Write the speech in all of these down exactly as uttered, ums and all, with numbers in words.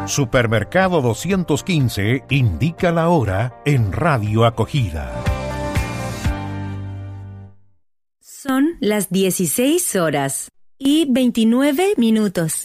Supermercado doscientos quince indica la hora en Radio Acogida. Son las dieciséis horas y veintinueve minutos.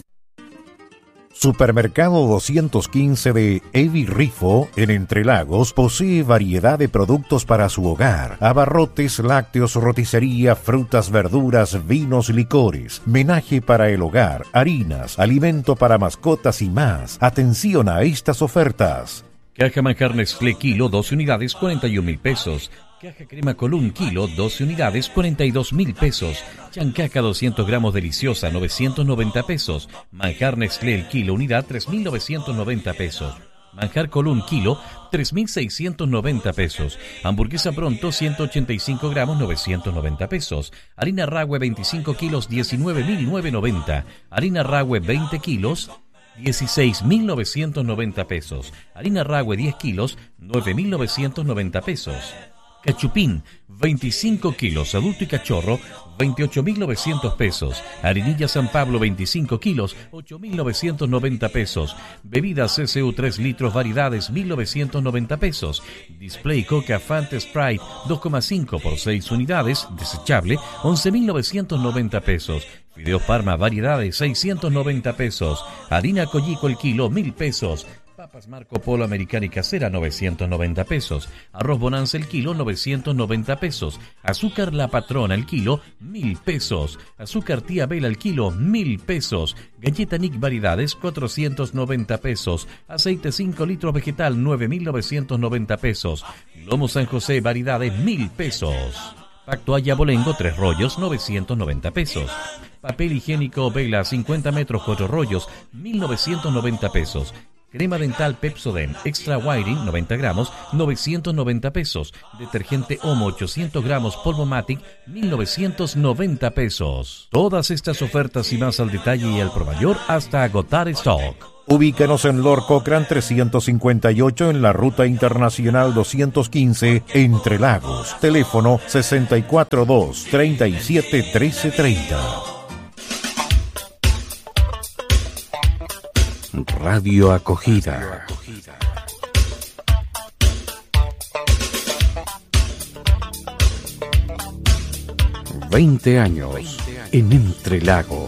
Supermercado doscientos quince de Evi Rifo, en Entre Lagos, posee variedad de productos para su hogar: abarrotes, lácteos, roticería, frutas, verduras, vinos, licores, menaje para el hogar, harinas, alimento para mascotas y más. Atención a estas ofertas. Caja manjar Nestlé kilo, doce unidades, cuarenta y un mil pesos. Caja crema Colún kilo, doce unidades, cuarenta y dos mil pesos. Chancaca doscientos gramos deliciosa, novecientos noventa pesos. Manjar Nestlé el kilo unidad, tres mil novecientos noventa pesos. Manjar Colún kilo, tres mil seiscientos noventa pesos. Hamburguesa Pronto, ciento ochenta y cinco gramos, novecientos noventa pesos. Harina Rahue veinticinco kilos, diecinueve mil novecientos noventa. Harina Rahue veinte kilos, dieciséis mil novecientos noventa pesos. Harina Rahue diez kilos, nueve mil novecientos noventa pesos. Cachupín, veinticinco kilos, adulto y cachorro, veintiocho mil novecientos pesos. Harinilla San Pablo, veinticinco kilos, ocho mil novecientos noventa pesos. Bebidas C C U tres litros, variedades, mil novecientos noventa pesos. Display Coca Fanta Sprite, dos coma cinco por seis unidades, desechable, once mil novecientos noventa pesos. Fideos Parma, variedades, seiscientos noventa pesos. Harina Collico el kilo, mil pesos. Papas Marco Polo Americana y Casera, novecientos noventa pesos. Arroz Bonanza el kilo, novecientos noventa pesos. Azúcar La Patrona el kilo, mil pesos. Azúcar Tía Bela el kilo, mil pesos. Galleta Nick Variedades, cuatrocientos noventa pesos. Aceite cinco litros vegetal, nueve mil novecientos noventa pesos. Lomo San José Variedades, mil pesos. Pack Toalla Bolengo, tres rollos, novecientos noventa pesos. Papel higiénico Vela, cincuenta metros, cuatro rollos, mil novecientos noventa pesos. Crema dental Pepsodent Extra Whitening, noventa gramos, novecientos noventa pesos. Detergente Omo, ochocientos gramos, Polvomatic, mil novecientos noventa pesos. Todas estas ofertas y más al detalle y al por mayor hasta agotar stock. Ubícanos en Lord Cochrane trescientos cincuenta y ocho en la Ruta Internacional doscientos quince, Entre Lagos. Teléfono sesenta y cuatro dos, treinta y siete, trece treinta. Radio Acogida. Veinte años en Entre Lagos.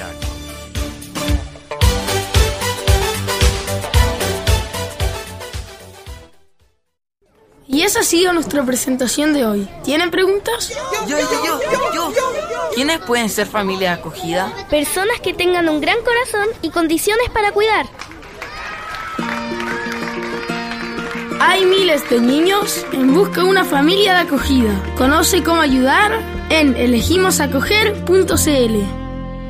Y esa ha sido nuestra presentación de hoy. ¿Tienen preguntas? Yo, yo, yo, yo. ¿Quiénes pueden ser familia acogida? Personas que tengan un gran corazón y condiciones para cuidar. Hay miles de niños en busca de una familia de acogida. Conoce cómo ayudar en elegimos acoger punto c l.